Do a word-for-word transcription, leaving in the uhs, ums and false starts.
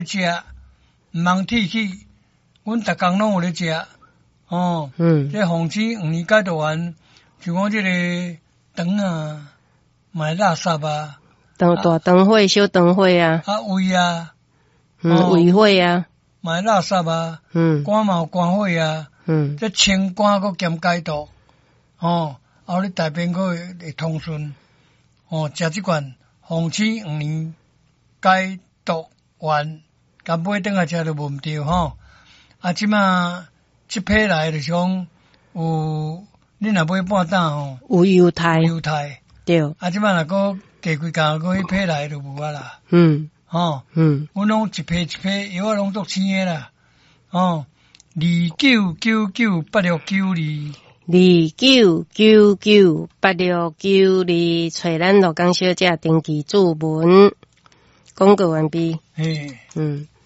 食，毋通铁去。阮逐工拢有咧食，哦， 嗯， 这红旗五年解毒丸，就讲这个肠啊，买垃圾啊， 肠大肠火、小肠火啊， 啊胃啊， 嗯， 哦胃火啊， 买垃圾啊， 嗯肝嘛有肝火啊， 嗯， 这清肝佮兼解毒，哦，后你大便佮会会通顺，哦，食即款红旗五年解毒丸，甲买转来食就无毋对吼。啊，即马即批来就是讲有，你若买半担吼， 有犹太， 有犹太， 对， 啊，即马若搁加几工，搁迄批来就无啊啦， 嗯吼， 嗯， 阮拢一批一批药啊，拢足青诶啦，哦，二九九九八六九二， 二九九九八六九二，找咱罗江小姐登记注文，广告完毕， 嘿。 嗯。